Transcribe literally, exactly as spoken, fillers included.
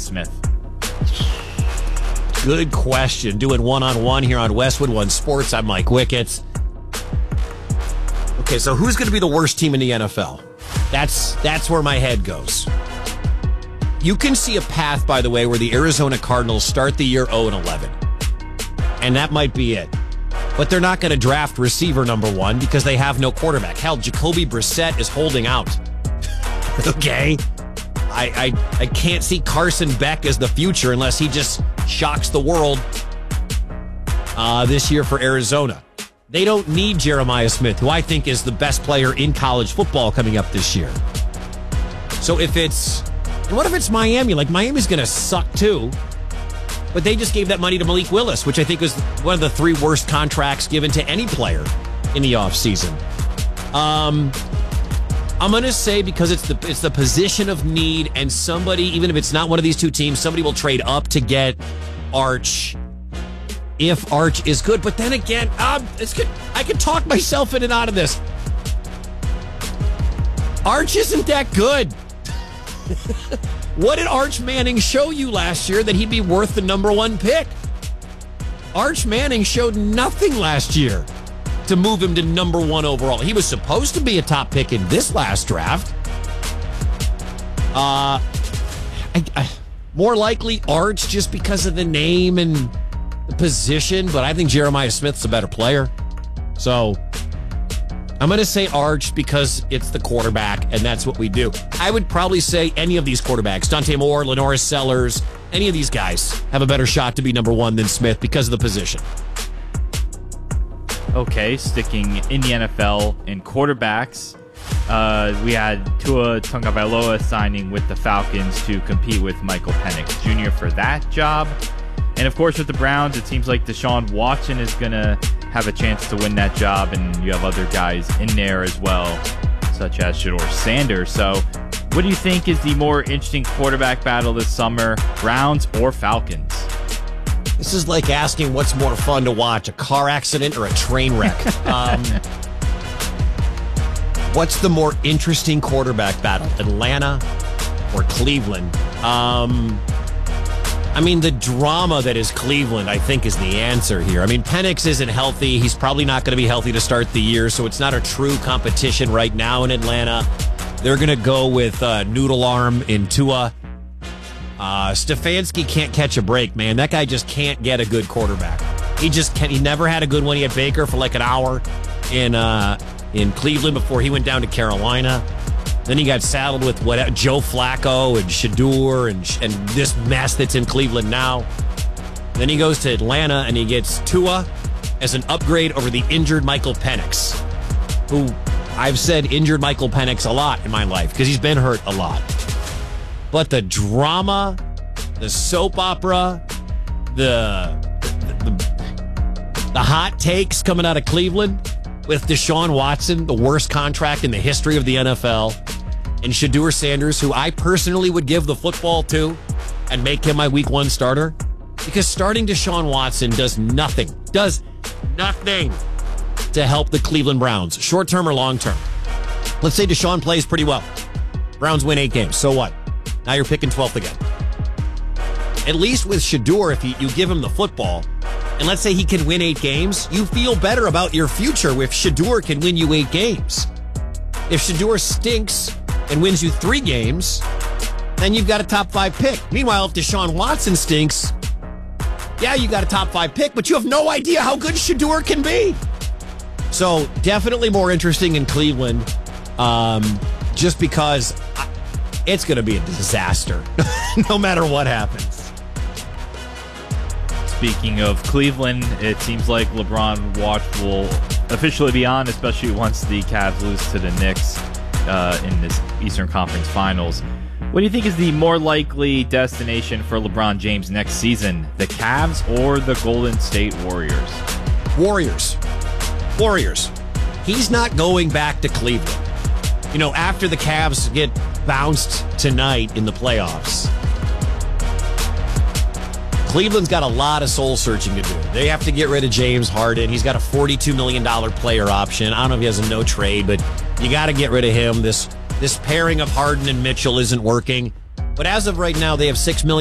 Smith? Good question. Doing one-on-one here on Westwood One Sports. I'm Mike Wicketts. Okay, so who's going to be the worst team in the N F L? That's that's where my head goes. You can see a path, by the way, where the Arizona Cardinals start the year oh and eleven. And that might be it. But they're not going to draft receiver number one because they have no quarterback. Hell, Jacoby Brissett is holding out. Okay? I, I I can't see Carson Beck as the future unless he just shocks the world uh, this year for Arizona. They don't need Jeremiah Smith, who I think is the best player in college football coming up this year. So if it's... And what if it's Miami? Like, Miami's going to suck too. But they just gave that money to Malik Willis, which I think was one of the three worst contracts given to any player in the offseason. Um... I'm going to say because it's the it's the position of need, and somebody, even if it's not one of these two teams, somebody will trade up to get Arch if Arch is good. But then again, um, it's good. I can talk myself in and out of this. Arch isn't that good. What did Arch Manning show you last year that he'd be worth the number one pick? Arch Manning showed nothing last year to move him to number one overall. He was supposed to be a top pick in this last draft. Uh, I, I, more likely Arch just because of the name and the position, but I think Jeremiah Smith's a better player. So I'm going to say Arch because it's the quarterback, and that's what we do. I would probably say any of these quarterbacks, Dante Moore, Lenoris Sellers, any of these guys have a better shot to be number one than Smith because of the position. Okay, sticking in the N F L in quarterbacks, uh, we had Tua Tagovailoa signing with the Falcons to compete with Michael Penix Junior for that job. And of course, with the Browns, it seems like Deshaun Watson is going to have a chance to win that job, and you have other guys in there as well, such as Shedeur Sanders. So what do you think is the more interesting quarterback battle this summer, Browns or Falcons? This is like asking what's more fun to watch, a car accident or a train wreck. Um, what's the more interesting quarterback battle, Atlanta or Cleveland? Um, I mean, the drama that is Cleveland, I think, is the answer here. I mean, Penix isn't healthy. He's probably not going to be healthy to start the year, so it's not a true competition right now in Atlanta. They're going to go with uh, Noodle Arm in Tua. Uh, Stefanski can't catch a break, man. That guy just can't get a good quarterback. He just can't. He never had a good one. He had Baker for like an hour in uh, in Cleveland before he went down to Carolina. Then he got saddled with what Joe Flacco and Shedeur and and this mess that's in Cleveland now. Then he goes to Atlanta and he gets Tua as an upgrade over the injured Michael Penix, who I've said injured Michael Penix a lot in my life because he's been hurt a lot. But the drama, the soap opera, the the, the the hot takes coming out of Cleveland with Deshaun Watson, the worst contract in the history of the N F L, and Shedeur Sanders, who I personally would give the football to and make him my week one starter, because starting Deshaun Watson does nothing, does nothing to help the Cleveland Browns, short term or long term. Let's say Deshaun plays pretty well. Browns win eight games. So what? Now you're picking twelfth again. At least with Shedeur, if you, you give him the football, and let's say he can win eight games, you feel better about your future if Shedeur can win you eight games. If Shedeur stinks and wins you three games, then you've got a top five pick. Meanwhile, if Deshaun Watson stinks, yeah, you got a top five pick, but you have no idea how good Shedeur can be. So definitely more interesting in Cleveland, um, just because I, it's going to be a disaster no matter what happens. Speaking of Cleveland, it seems like LeBron watch will officially be on, especially once the Cavs lose to the Knicks uh, in this Eastern Conference Finals. What do you think is the more likely destination for LeBron James next season, the Cavs or the Golden State Warriors? Warriors. Warriors. He's not going back to Cleveland. You know, after the Cavs get bounced tonight in the playoffs, Cleveland's got a lot of soul searching to do. They have to get rid of James Harden. He's got a forty-two million dollars player option. I don't know if he has a no trade, but you got to get rid of him. This this pairing of Harden and Mitchell isn't working. But as of right now, they have six million dollars